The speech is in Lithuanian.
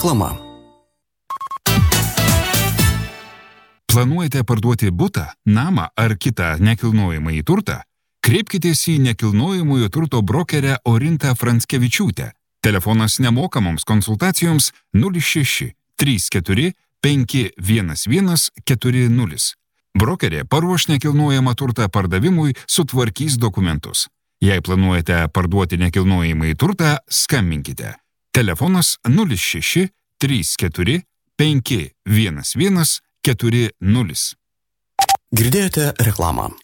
Reklama. Planuojate parduoti butą, namą ar kitą nekilnojamąjį turtą? Kreipkitės į nekilnojamojo turto brokerę Orintą Franskevičiūtę. Telefonas nemokamoms konsultacijoms 06 34 511 40. Brokerė paruoš nekilnojamą turtą pardavimui, sutvarkys dokumentus. Jei planuojate parduoti nekilnojamąjį turtą, skambinkite. Telefonas 06 34 511 40. Girdėjote reklamą.